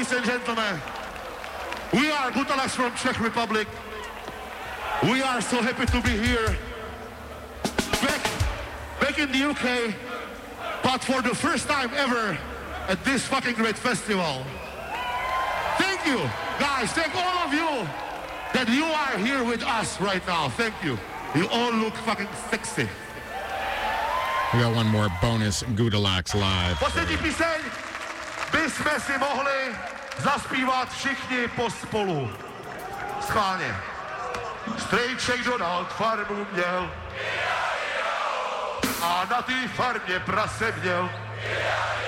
ladies and gentlemen. We are Gutalax from Czech Republic. We are so happy to be here. Back in the UK, but for the first time ever at this fucking great festival. Thank you, guys. Thank all of you that you are here with us right now. Thank you. You all look fucking sexy. We got one more bonus Gutalax live. Poslední píseň bychom si mohli zaspívat všichni pospolu. Schválně. Strejček Donald farmu měl a na té farmě prase měl.